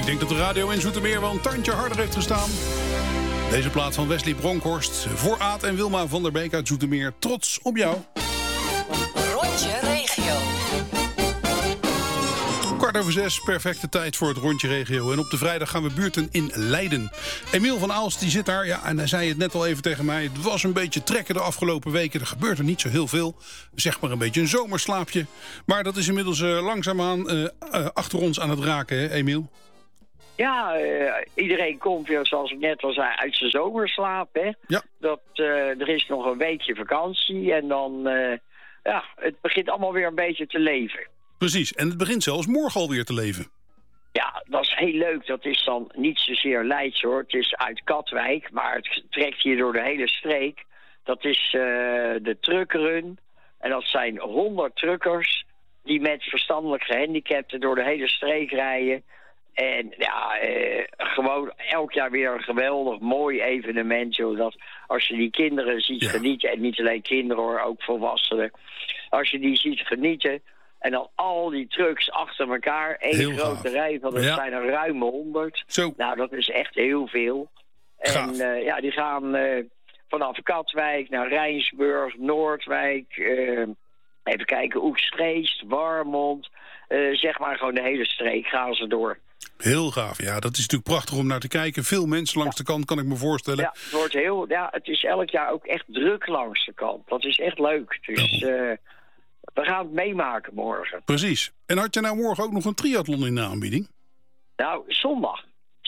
Ik denk dat de radio in Zoetermeer wel een tandje harder heeft gestaan. Deze plaat van Wesley Bronkhorst voor Aad en Wilma van der Beek uit Zoetermeer. Trots op jou. Rondje Regio. 5:15, perfecte tijd voor het Rondje Regio. En op de vrijdag gaan we buurten in Leiden. Emiel van Aalst die zit daar, ja, en hij zei het net al even tegen mij. Het was een beetje trekken de afgelopen weken. Er gebeurt er niet zo heel veel. Zeg maar een beetje een zomerslaapje. Maar dat is inmiddels langzaamaan achter ons aan het raken, hè, Emiel? Ja, iedereen komt weer, zoals ik net al zei, uit zijn zomerslaap. Hè? Ja. Er is nog een weekje vakantie en dan, het begint allemaal weer een beetje te leven. Precies, en het begint zelfs morgen alweer te leven. Ja, dat is heel leuk. Dat is dan niet zozeer Leids, hoor. Het is uit Katwijk, maar het trekt hier door de hele streek. Dat is de truckrun. En dat zijn 100 truckers die met verstandelijk gehandicapten door de hele streek rijden. En ja, gewoon elk jaar weer een geweldig mooi evenement. Zodat als je die kinderen ziet genieten, en niet alleen kinderen hoor, ook volwassenen. Als je die ziet genieten en dan al die trucks achter elkaar, één grote rij van, dat zijn er ruim 100. Zo. Nou, dat is echt heel veel. Gaaf. En die gaan vanaf Katwijk naar Rijnsburg, Noordwijk, even kijken, Oegstreest, Warmond. Zeg maar gewoon de hele streek gaan ze door. Heel gaaf, ja. Dat is natuurlijk prachtig om naar te kijken. Veel mensen langs de kant, kan ik me voorstellen. Ja, het is elk jaar ook echt druk langs de kant. Dat is echt leuk. Dus we gaan het meemaken morgen. Precies. En had je nou morgen ook nog een triathlon in de aanbieding? Nou, zondag.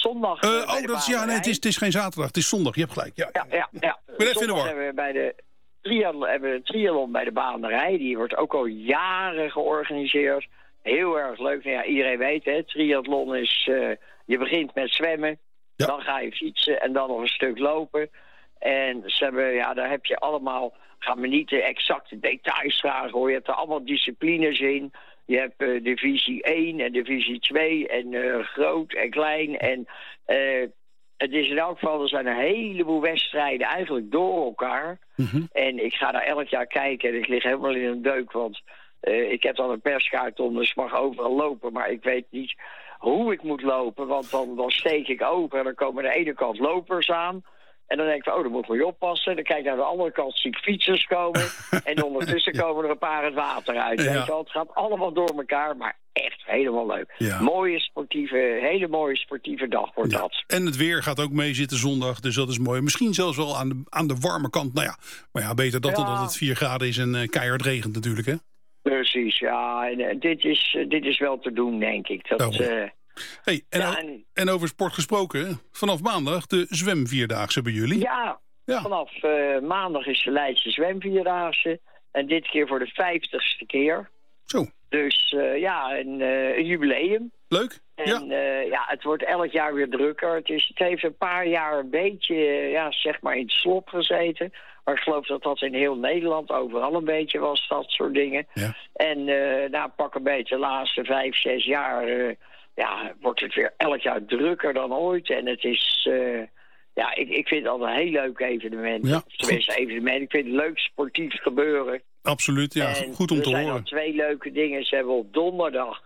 Het is geen zaterdag, het is zondag. Je hebt gelijk. Ja. Ik ben even in de war. Hebben we bij de triathlon bij de Baanderij. Die wordt ook al jaren georganiseerd. Heel erg leuk. Nou ja, iedereen weet, hè, triathlon is, je begint met zwemmen, dan ga je fietsen en dan nog een stuk lopen. En ze hebben, daar heb je allemaal, gaan we niet de exacte details vragen hoor, je hebt er allemaal disciplines in. Je hebt divisie 1 en divisie 2 en groot en klein. En het is in elk geval, er zijn een heleboel wedstrijden eigenlijk door elkaar. Mm-hmm. En ik ga daar elk jaar kijken en ik lig helemaal in een deuk, want ik heb dan een perskaart om, dus ik mag overal lopen. Maar ik weet niet hoe ik moet lopen, want dan steek ik over en dan komen aan de ene kant lopers aan. En dan denk ik, dan moet ik je oppassen. Dan kijk ik naar de andere kant, zie ik fietsers komen. En ondertussen komen er een paar het water uit. Ja. Weet je wel? Het gaat allemaal door elkaar, maar echt helemaal leuk. Ja. Hele mooie sportieve dag wordt dat. En het weer gaat ook mee zitten zondag, dus dat is mooi. Misschien zelfs wel aan de warme kant. Nou ja, maar ja, beter dat dan dat het 4 graden is en keihard regent natuurlijk, hè? Precies, ja. En dit is wel te doen, denk ik. En over sport gesproken, vanaf maandag de zwemvierdaagse bij jullie. Ja. Vanaf maandag is de Leidse zwemvierdaagse. En dit keer voor de 50ste keer. Zo. Dus een jubileum. Leuk. En het wordt elk jaar weer drukker. Het heeft een paar jaar een beetje, zeg maar in het slop gezeten. Maar ik geloof dat in heel Nederland overal een beetje was, dat soort dingen. Ja. En pak een beetje de laatste 5, 6 jaar wordt het weer elk jaar drukker dan ooit. En het is, ik vind het altijd een heel leuk evenement. Ja, tenminste, evenement. Ik vind het leuk sportief gebeuren. Absoluut, ja. En goed om te horen. Er zijn dan 2 leuke dingen. Ze hebben op donderdag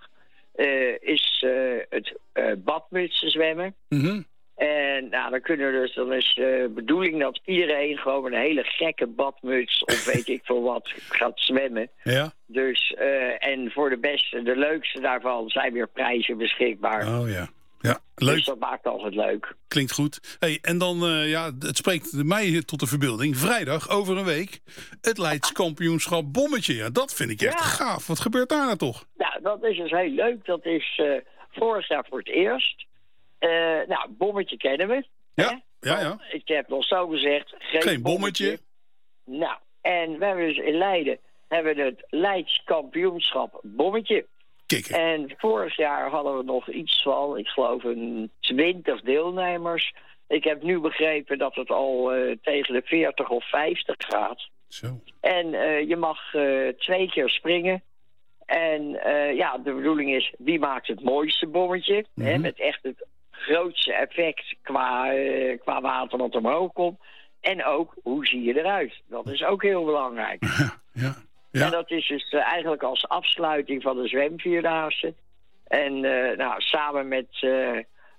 het badmutsen zwemmen. Mm-hmm. En dan is de bedoeling dat iedereen gewoon een hele gekke badmuts of weet ik veel wat gaat zwemmen. Ja. Dus, en voor de leukste daarvan zijn weer prijzen beschikbaar. Oh ja. Ja, leuk. Dus dat maakt altijd leuk. Klinkt goed. Hey, en dan, het spreekt mij tot de verbeelding. Vrijdag, over een week, het Leids kampioenschap Bommetje. Ja, dat vind ik echt gaaf. Wat gebeurt daar nou toch? Nou, dat is dus heel leuk. Dat is vorig jaar voor het eerst. Bommetje kennen we. Ja, ja. Ik heb nog zo gezegd, geen bommetje. Nou, en we hebben dus in Leiden het Leids kampioenschap Bommetje. Kikken. En vorig jaar hadden we nog iets van, ik geloof, 20 deelnemers. Ik heb nu begrepen dat het al tegen de 40 of 50 gaat. Zo. En je mag 2 keer springen. En de bedoeling is, wie maakt het mooiste bommetje? Mm-hmm. Hè, met echt het grootste effect qua water wat omhoog komt. En ook, hoe zie je eruit? Dat is ook heel belangrijk. Ja. En dat is dus eigenlijk als afsluiting van de zwemvierdaagse. En samen met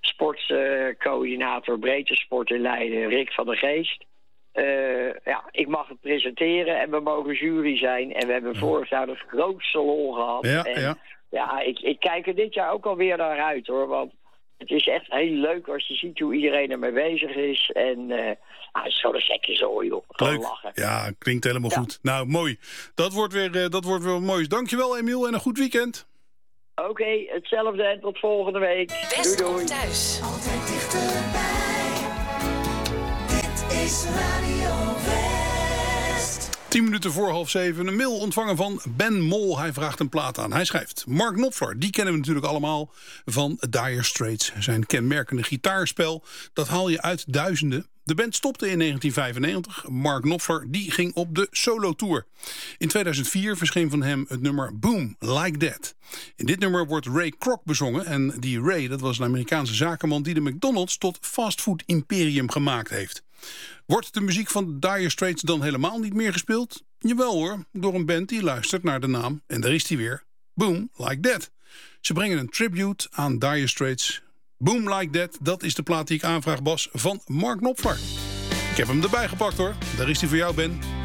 sportcoördinator breedte sport in Leiden, Rick van der Geest. Ik mag het presenteren en we mogen jury zijn. En we hebben vorig jaar de grootste lol gehad. Ik kijk er dit jaar ook alweer naar uit, hoor. Want het is echt heel leuk als je ziet hoe iedereen ermee bezig is. En het is gewoon een gekke zooi, joh. Gewoon lachen. Ja, klinkt helemaal goed. Nou, mooi. Dat wordt weer mooi. Dankjewel, Emiel, en een goed weekend. Oké, hetzelfde en tot volgende week. Best doei, doei. thuis. Altijd dichterbij. Dit is Radio West. 10 minuten voor 6:30. Een mail ontvangen van Ben Mol. Hij vraagt een plaat aan. Hij schrijft: Mark Knopfler, die kennen we natuurlijk allemaal van Dire Straits. Zijn kenmerkende gitaarspel, dat haal je uit duizenden. De band stopte in 1995. Mark Knopfler die ging op de solo-tour. In 2004 verscheen van hem het nummer Boom, Like That. In dit nummer wordt Ray Kroc bezongen. En die Ray, dat was een Amerikaanse zakenman die de McDonald's tot fastfood-imperium gemaakt heeft. Wordt de muziek van Dire Straits dan helemaal niet meer gespeeld? Jawel hoor, door een band die luistert naar de naam. En daar is hij weer. Boom, Like That. Ze brengen een tribute aan Dire Straits. Boom Like That, dat is de plaat die ik aanvraag, Bas, van Mark Knopfler. Ik heb hem erbij gepakt hoor. Daar is hij voor jou, Ben.